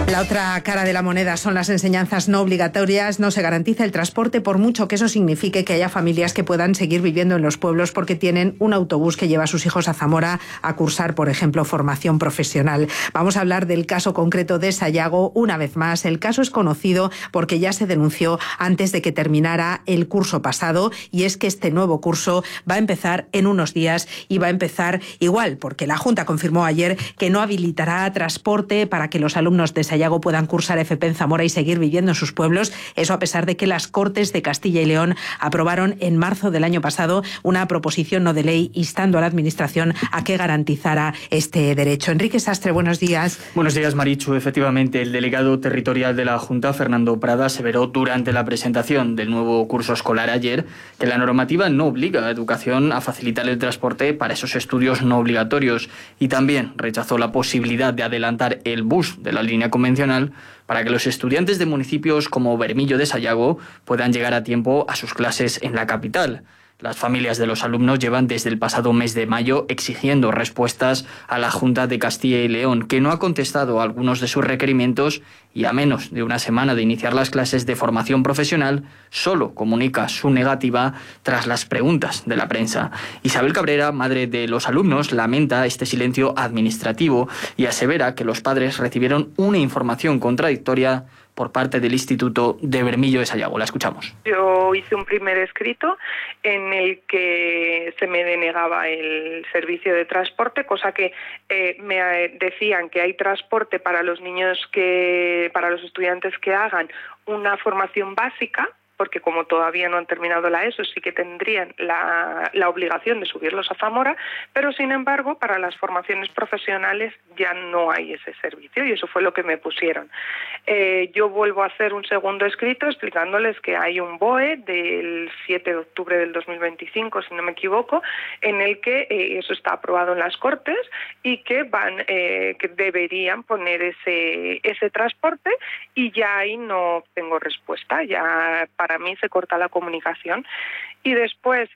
La otra cara de la moneda son las enseñanzas no obligatorias. No se garantiza el transporte, por mucho que eso signifique que haya familias que puedan seguir viviendo en los pueblos porque tienen un autobús que lleva a sus hijos a Zamora a cursar, por ejemplo, formación profesional. Vamos a hablar del caso concreto de Sayago. Una vez más, el caso es conocido porque ya se denunció antes de que terminara el curso pasado, y es que este nuevo curso va a empezar en unos días y va a empezar igual, porque la Junta confirmó ayer que no habilitará transporte para que los alumnos de Sayago puedan cursar FP en Zamora y seguir viviendo en sus pueblos. Eso a pesar de que las Cortes de Castilla y León aprobaron en marzo del año pasado una proposición no de ley instando a la Administración a que garantizara este derecho. Enrique Sastre, buenos días. Buenos días, Marichu. Efectivamente, el delegado territorial de la Junta, Fernando Prada, aseveró durante la presentación del nuevo curso escolar ayer que la normativa no obliga a Educación a facilitar el transporte para esos estudios no obligatorios, y también rechazó la posibilidad de adelantar el bus de la línea convencional para que los estudiantes de municipios como Bermillo de Sayago puedan llegar a tiempo a sus clases en la capital. Las familias de los alumnos llevan desde el pasado mes de mayo exigiendo respuestas a la Junta de Castilla y León, que no ha contestado a algunos de sus requerimientos, y a menos de una semana de iniciar las clases de formación profesional, solo comunica su negativa tras las preguntas de la prensa. Isabel Cabrera, madre de los alumnos, lamenta este silencio administrativo y asevera que los padres recibieron una información contradictoria por parte del Instituto de Bermillo de Sayago. La escuchamos. Yo hice un primer escrito en el que se me denegaba el servicio de transporte, cosa que me decían que hay transporte para los para los estudiantes que hagan una formación básica, porque como todavía no han terminado la ESO, sí que tendrían la obligación de subirlos a Zamora, pero sin embargo para las formaciones profesionales ya no hay ese servicio, y eso fue lo que me pusieron. Yo vuelvo a hacer un segundo escrito explicándoles que hay un BOE del 7 de octubre del 2025, si no me equivoco, en el que eso está aprobado en las Cortes y que que deberían poner ese transporte, y ya ahí no tengo respuesta, ya para mí se corta la comunicación. Y después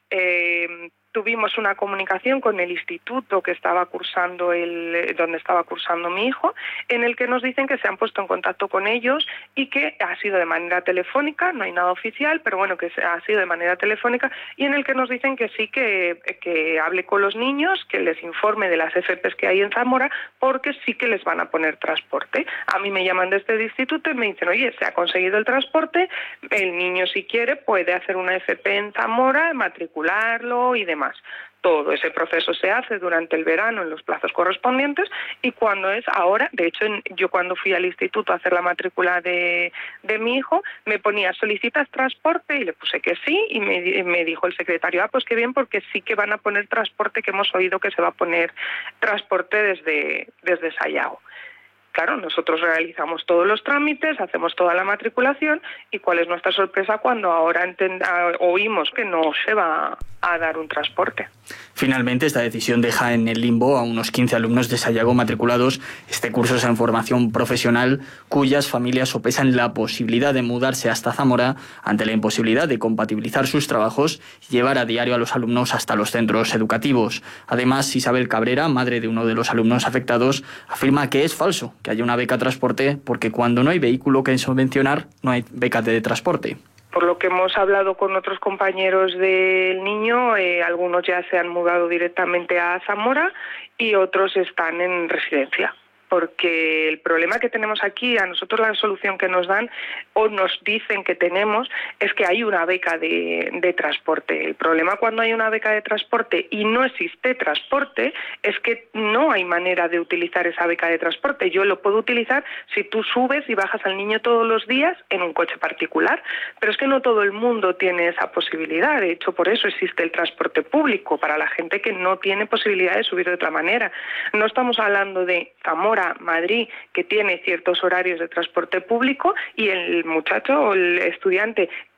tuvimos una comunicación con el instituto que estaba cursando donde estaba cursando mi hijo, en el que nos dicen que se han puesto en contacto con ellos y que ha sido de manera telefónica, no hay nada oficial, pero bueno, que ha sido de manera telefónica, y en el que nos dicen que sí, que hable con los niños, que les informe de las FPs que hay en Zamora, porque sí que les van a poner transporte. A mí me llaman de este instituto y me dicen, oye, se ha conseguido el transporte, el niño si quiere puede hacer una FP en Zamora, matricularlo y demás. Todo ese proceso se hace durante el verano en los plazos correspondientes, y cuando es ahora, de hecho yo cuando fui al instituto a hacer la matrícula de mi hijo, me ponía ¿solicitas transporte? Y le puse que sí, y me dijo el secretario, pues qué bien, porque sí que van a poner transporte, que hemos oído que se va a poner transporte desde Sayago. Claro, nosotros realizamos todos los trámites, hacemos toda la matriculación, y ¿cuál es nuestra sorpresa cuando ahora oímos que no se va a dar un transporte? Finalmente, esta decisión deja en el limbo a unos 15 alumnos de Sayago matriculados. Este curso es en formación profesional, cuyas familias sopesan la posibilidad de mudarse hasta Zamora ante la imposibilidad de compatibilizar sus trabajos y llevar a diario a los alumnos hasta los centros educativos. Además, Isabel Cabrera, madre de uno de los alumnos afectados, afirma que es falso que haya una beca transporte, porque cuando no hay vehículo que subvencionar, no hay beca de transporte. Por lo que hemos hablado con otros compañeros del niño, algunos ya se han mudado directamente a Zamora y otros están en residencia. Porque el problema que tenemos aquí, a nosotros la solución que nos dan o nos dicen que tenemos es que hay una beca de transporte. El problema cuando hay una beca de transporte y no existe transporte es que no hay manera de utilizar esa beca de transporte. Yo lo puedo utilizar si tú subes y bajas al niño todos los días en un coche particular, pero es que no todo el mundo tiene esa posibilidad. De hecho, por eso existe el transporte público, para la gente que no tiene posibilidad de subir de otra manera. No estamos hablando de Zamora, Madrid, que tiene ciertos horarios de transporte público, y el muchacho o el estudiante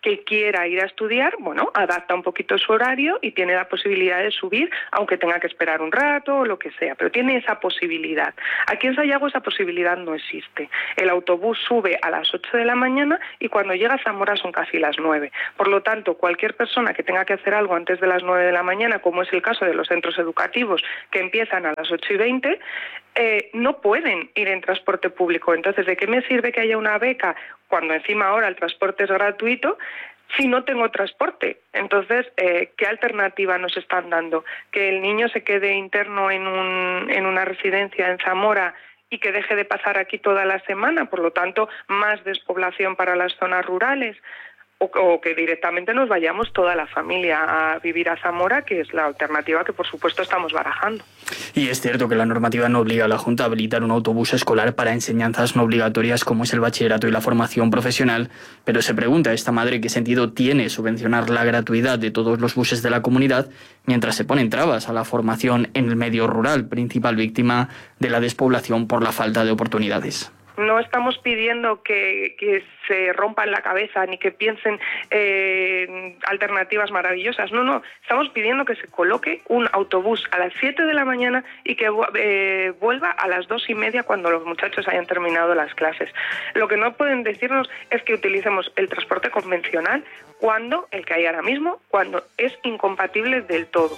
que quiera ir a estudiar, bueno, adapta un poquito su horario y tiene la posibilidad de subir, aunque tenga que esperar un rato o lo que sea, pero tiene esa posibilidad. Aquí en Sayago esa posibilidad no existe. El autobús sube a las 8 de la mañana y cuando llega a Zamora son casi las 9. Por lo tanto, cualquier persona que tenga que hacer algo antes de las 9 de la mañana, como es el caso de los centros educativos que empiezan a las 8:20, no pueden ir en transporte público. Entonces, ¿de qué me sirve que haya una beca cuando encima ahora el transporte es gratuito si no tengo transporte? Entonces, ¿qué alternativa nos están dando? ¿Que el niño se quede interno en una residencia en Zamora y que deje de pasar aquí toda la semana? Por lo tanto, más despoblación para las zonas rurales. O que directamente nos vayamos toda la familia a vivir a Zamora, que es la alternativa que por supuesto estamos barajando. Y es cierto que la normativa no obliga a la Junta a habilitar un autobús escolar para enseñanzas no obligatorias como es el bachillerato y la formación profesional, pero se pregunta a esta madre qué sentido tiene subvencionar la gratuidad de todos los buses de la comunidad mientras se ponen trabas a la formación en el medio rural, principal víctima de la despoblación por la falta de oportunidades. No estamos pidiendo que se rompan la cabeza ni que piensen alternativas maravillosas. No. Estamos pidiendo que se coloque un autobús a las 7 de la mañana y que vuelva a las 2:30 cuando los muchachos hayan terminado las clases. Lo que no pueden decirnos es que utilicemos el transporte convencional cuando el que hay ahora mismo, cuando es incompatible del todo.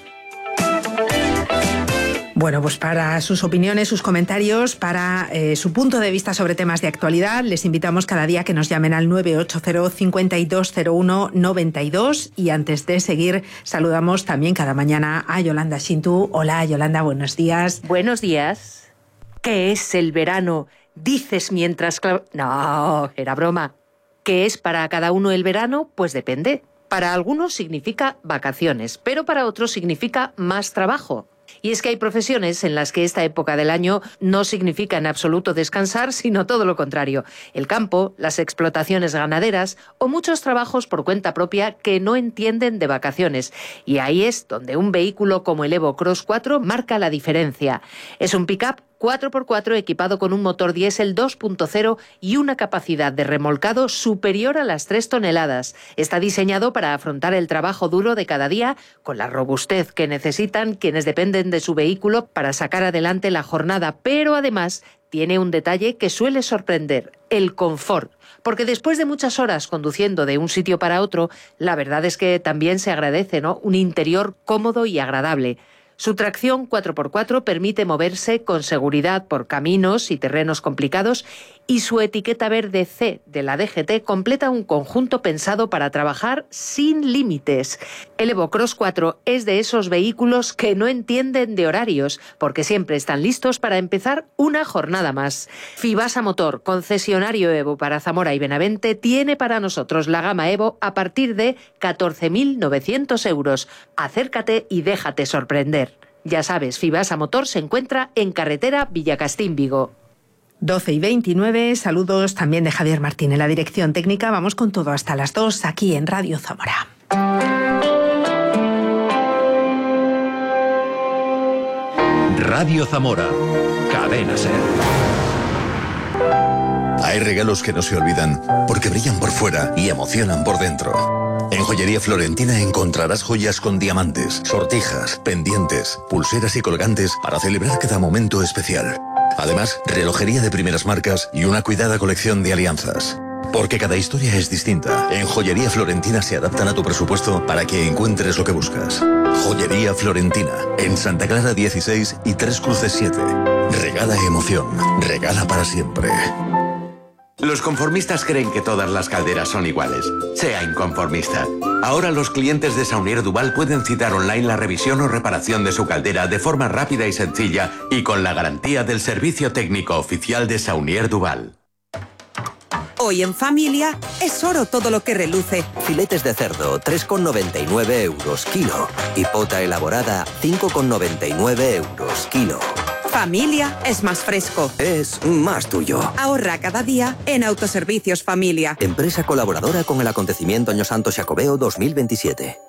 Bueno, pues para sus opiniones, sus comentarios, para su punto de vista sobre temas de actualidad, les invitamos cada día que nos llamen al 980-5201-92 y antes de seguir saludamos también cada mañana a Yolanda Shintu. Hola Yolanda, buenos días. Buenos días. ¿Qué es el verano? Dices mientras... No, era broma. ¿Qué es para cada uno el verano? Pues depende. Para algunos significa vacaciones, pero para otros significa más trabajo. Y es que hay profesiones en las que esta época del año no significa en absoluto descansar, sino todo lo contrario. El campo, las explotaciones ganaderas o muchos trabajos por cuenta propia que no entienden de vacaciones. Y ahí es donde un vehículo como el Evo Cross 4 marca la diferencia. Es un pick-up 4x4 equipado con un motor diésel 2.0 y una capacidad de remolcado superior a las 3 toneladas. Está diseñado para afrontar el trabajo duro de cada día con la robustez que necesitan quienes dependen de su vehículo para sacar adelante la jornada, pero además tiene un detalle que suele sorprender: el confort. Porque después de muchas horas conduciendo de un sitio para otro, la verdad es que también se agradece, ¿no?, un interior cómodo y agradable. Su tracción 4x4 permite moverse con seguridad por caminos y terrenos complicados y su etiqueta verde C de la DGT completa un conjunto pensado para trabajar sin límites. El Evo Cross 4 es de esos vehículos que no entienden de horarios porque siempre están listos para empezar una jornada más. Fibasa Motor, concesionario Evo para Zamora y Benavente, tiene para nosotros la gama Evo a partir de 14.900 euros. Acércate y déjate sorprender. Ya sabes, Fibasa Motor se encuentra en carretera Villacastín-Vigo. 12:29, saludos también de Javier Martín en la dirección técnica. Vamos con todo hasta las 2 aquí en Radio Zamora. Radio Zamora, Cadena SER. Hay regalos que no se olvidan porque brillan por fuera y emocionan por dentro. En Joyería Florentina encontrarás joyas con diamantes, sortijas, pendientes, pulseras y colgantes para celebrar cada momento especial. Además, relojería de primeras marcas y una cuidada colección de alianzas. Porque cada historia es distinta. En Joyería Florentina se adaptan a tu presupuesto para que encuentres lo que buscas. Joyería Florentina, en Santa Clara 16 y Tres Cruces 7. Regala emoción, regala para siempre. Los conformistas creen que todas las calderas son iguales. Sea inconformista. Ahora los clientes de Saunier Duval pueden citar online la revisión o reparación de su caldera de forma rápida y sencilla y con la garantía del servicio técnico oficial de Saunier Duval. Hoy en familia es oro todo lo que reluce. Filetes de cerdo, 3,99 euros kilo. Y pota elaborada, 5,99 euros kilo. Familia es más fresco. Es más tuyo. Ahorra cada día en Autoservicios Familia. Empresa colaboradora con el acontecimiento Año Santo Xacobeo 2027.